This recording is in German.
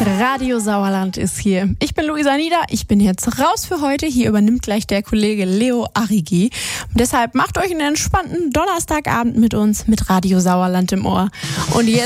Radio Sauerland ist hier. Ich bin Luisa Nieder, ich bin jetzt raus für heute. Hier übernimmt gleich der Kollege Leo Arrigi. Und deshalb macht euch einen entspannten Donnerstagabend mit uns mit Radio Sauerland im Ohr. Und jetzt